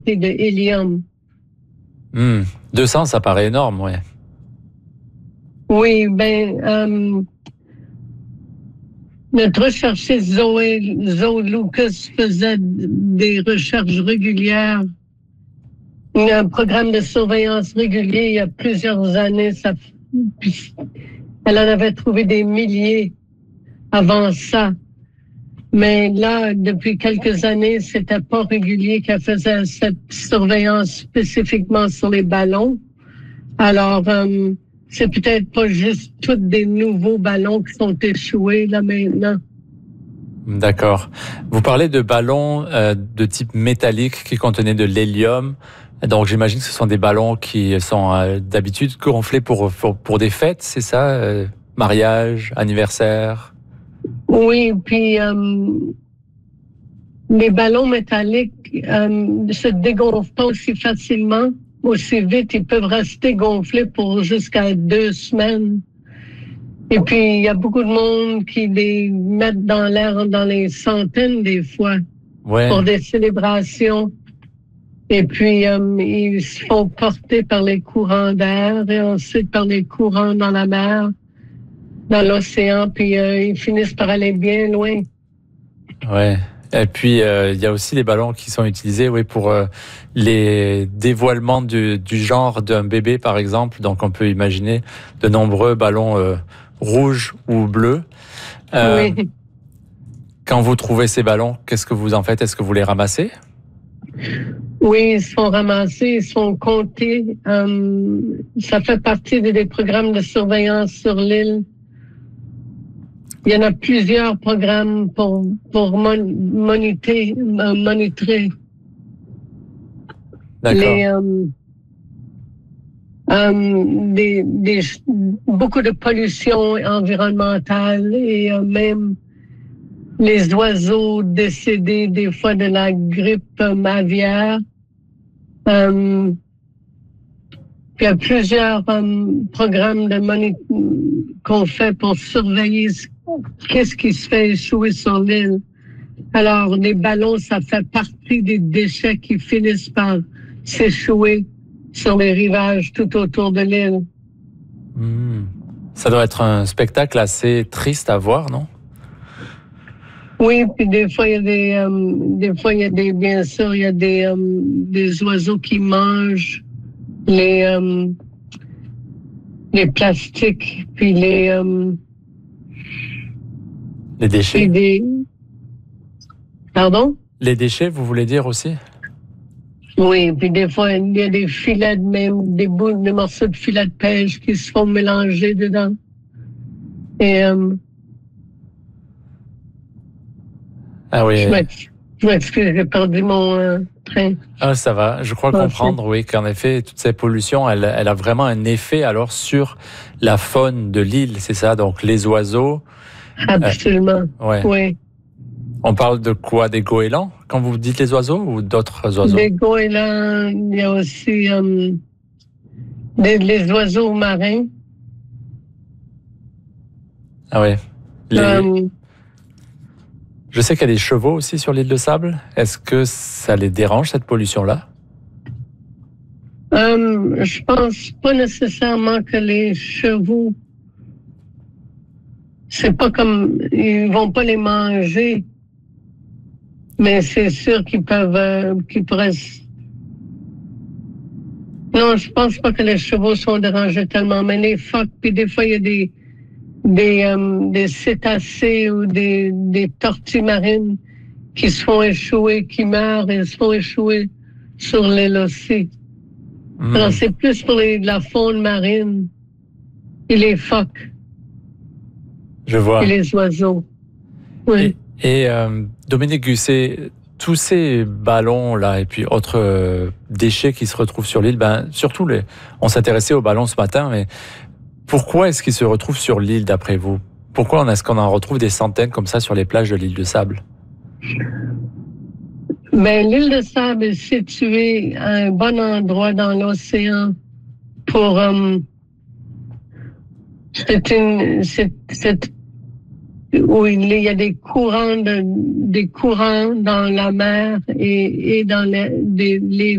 de hélium. 200, ça paraît énorme, ouais. Oui, notre chercheuse Zoe Lucas faisait des recherches régulières, un programme de surveillance régulier il y a plusieurs années. Elle en avait trouvé des milliers avant ça. Mais là, depuis quelques années, c'était pas régulier qu'elle faisait cette surveillance spécifiquement sur les ballons. Alors, c'est peut-être pas juste tous des nouveaux ballons qui sont échoués là maintenant. D'accord. Vous parlez de ballons de type métallique qui contenaient de l'hélium. Donc j'imagine que ce sont des ballons qui sont d'habitude gonflés pour des fêtes, c'est ça? Mariage, anniversaire? Oui, puis les ballons métalliques se dégonflent pas aussi facilement, aussi vite. Ils peuvent rester gonflés pour jusqu'à 2 semaines. Et puis, il y a beaucoup de monde qui les mettent dans l'air dans les centaines des fois pour des célébrations. Et puis, ils se font porter par les courants d'air et ensuite par les courants dans la mer, dans l'océan, puis ils finissent par aller bien loin. Ouais. Et puis, il y a aussi les ballons qui sont utilisés pour les dévoilements du genre d'un bébé, par exemple. Donc, on peut imaginer de nombreux ballons rouges ou bleus. Oui. Quand vous trouvez ces ballons, qu'est-ce que vous en faites? Est-ce que vous les ramassez? Oui, ils sont ramassés, ils sont comptés. Ça fait partie des programmes de surveillance sur l'île. Il y en a plusieurs programmes pour monitorer beaucoup de pollution environnementale et même les oiseaux décédés des fois de la grippe aviaire. Puis il y a plusieurs programmes qu'on fait pour surveiller qu'est-ce qui se fait échouer sur l'île. Alors, les ballons, ça fait partie des déchets qui finissent par s'échouer sur les rivages tout autour de l'île. Ça doit être un spectacle assez triste à voir, non? Oui, puis des fois il y a bien sûr, il y a des oiseaux qui mangent les plastiques, puis les déchets. Pardon? Les déchets, vous voulez dire aussi? Oui, puis des fois, il y a des filets des morceaux de filets de pêche qui se font mélanger dedans. Et ah oui. Je m'excuse, j'ai perdu mon train. Ah, ça va. Je crois comprendre, oui, qu'en effet, toute cette pollution, elle a vraiment un effet alors sur la faune de l'île, c'est ça? Donc, les oiseaux. Absolument. Oui. On parle de quoi? Des goélands, quand vous dites les oiseaux, ou d'autres oiseaux? Des goélands, il y a aussi les oiseaux marins. Ah oui. Je sais qu'il y a des chevaux aussi sur l'île de Sable. Est-ce que ça les dérange, cette pollution-là? Je pense pas nécessairement que les chevaux, c'est pas comme, ils vont pas les manger, mais c'est sûr qu'ils pourraient. Non, je pense pas que les chevaux sont dérangés tellement, mais les phoques, puis des fois il y a des cétacés ou des tortues marines qui se font échouer, qui meurent et se font échouer sur l'île aussi. Alors, c'est plus pour la faune marine et les phoques. Je vois. Et les oiseaux. Oui. Et Dominique Gusset, tous ces ballons-là et puis autres déchets qui se retrouvent sur l'île, surtout on s'intéressait aux ballons ce matin, mais pourquoi est-ce qu'ils se retrouvent sur l'île d'après vous? Pourquoi est-ce qu'on en retrouve des centaines comme ça sur les plages de l'île de Sable? L'île de Sable est située à un bon endroit dans l'océan pour où il y a des courants dans la mer et dans les